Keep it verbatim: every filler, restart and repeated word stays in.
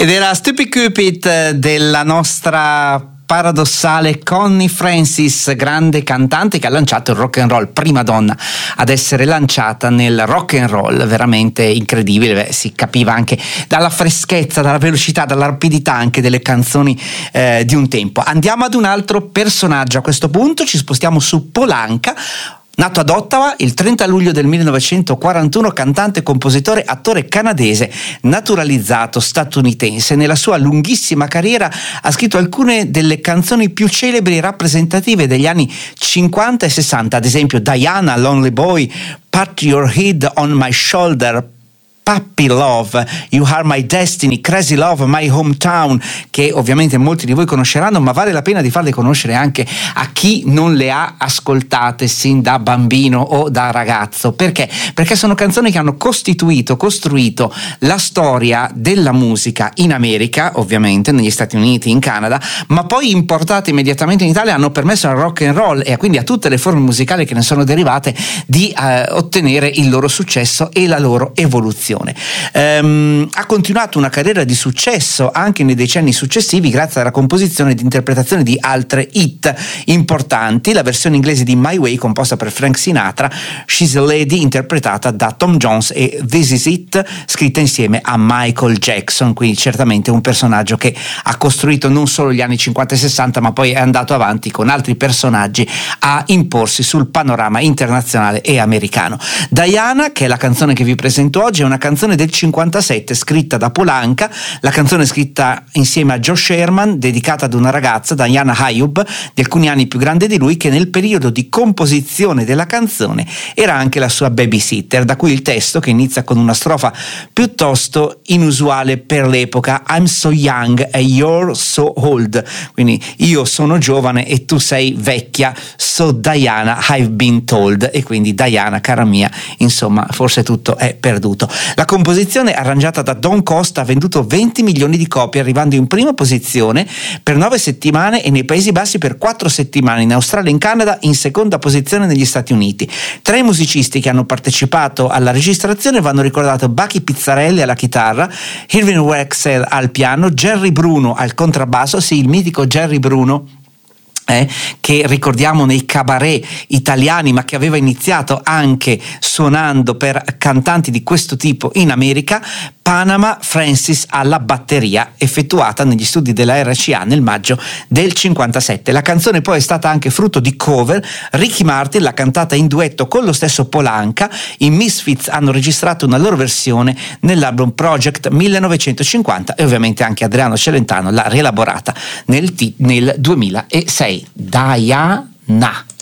Ed era Stupid Cupid della nostra paradossale Connie Francis, grande cantante che ha lanciato il rock and roll, prima donna ad essere lanciata nel rock and roll, veramente incredibile. Beh, si capiva anche dalla freschezza, dalla velocità, dalla rapidità anche delle canzoni eh, di un tempo. Andiamo ad un altro personaggio, a questo punto ci spostiamo su Polanka. Nato ad Ottawa il trenta luglio del millenovecentoquarantuno, cantante, compositore, attore canadese, naturalizzato statunitense. Nella sua lunghissima carriera ha scritto alcune delle canzoni più celebri e rappresentative degli anni cinquanta e sessanta, ad esempio Diana, Lonely Boy, Put Your Head on My Shoulder, Puppy Love, You Are My Destiny, Crazy Love, My Hometown, che ovviamente molti di voi conosceranno, ma vale la pena di farle conoscere anche a chi non le ha ascoltate sin da bambino o da ragazzo. Perché? Perché sono canzoni che hanno costituito, costruito la storia della musica in America, ovviamente negli Stati Uniti, in Canada, ma poi importate immediatamente in Italia, hanno permesso al rock and roll e quindi a tutte le forme musicali che ne sono derivate di eh, ottenere il loro successo e la loro evoluzione. Um, ha continuato una carriera di successo anche nei decenni successivi grazie alla composizione ed interpretazione di altre hit importanti. La versione inglese di My Way, composta per Frank Sinatra, She's a Lady, interpretata da Tom Jones, e This Is It, scritta insieme a Michael Jackson. Quindi certamente un personaggio che ha costruito non solo gli anni cinquanta e sessanta, ma poi è andato avanti con altri personaggi a imporsi sul panorama internazionale e americano. Diana, che è la canzone che vi presento oggi, è una canzone del cinquantasette scritta da Polanka. La canzone è scritta insieme a Joe Sherman, dedicata ad una ragazza, Diana Hayub, di alcuni anni più grande di lui, che nel periodo di composizione della canzone era anche la sua babysitter, da cui il testo, che inizia con una strofa piuttosto inusuale per l'epoca: I'm so young and you're so old, quindi io sono giovane e tu sei vecchia, so Diana I've been told, e quindi Diana, cara mia, insomma forse tutto è perduto. La composizione, arrangiata da Don Costa, ha venduto venti milioni di copie, arrivando in prima posizione per nove settimane e nei Paesi Bassi per quattro settimane, in Australia e in Canada in seconda posizione negli Stati Uniti. Tra i musicisti che hanno partecipato alla registrazione vanno ricordato Bucky Pizzarelli alla chitarra, Irving Wexler al piano, Jerry Bruno al contrabbasso, sì, il mitico Jerry Bruno, Eh, che ricordiamo nei cabaret italiani, ma che aveva iniziato anche suonando per cantanti di questo tipo in America. Panama Francis alla batteria, effettuata negli studi della R C A nel maggio del cinquantasette. La canzone poi è stata anche frutto di cover. Ricky Martin l'ha cantata in duetto con lo stesso Polanka. I Misfits hanno registrato una loro versione nell'album Project millenovecentocinquanta e ovviamente anche Adriano Celentano l'ha rielaborata nel, t- nel duemilasei. Diana.